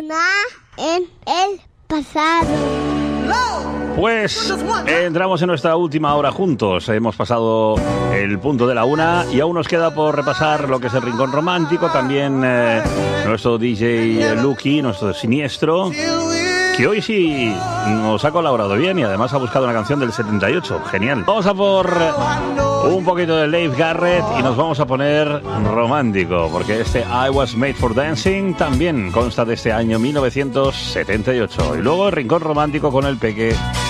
Reflexionar en el pasado. Pues entramos en nuestra última hora juntos. Hemos pasado el punto de la 1 y aún nos queda por repasar lo que es el Rincón Romántico. También nuestro DJ Lucky, nuestro siniestro, que hoy sí nos ha colaborado bien y además ha buscado una canción del 78. Genial. Vamos a por un poquito de Dave Garrett y nos vamos a poner romántico, porque este I Was Made for Dancing también consta de este año 1978. Y luego el Rincón Romántico con el Peque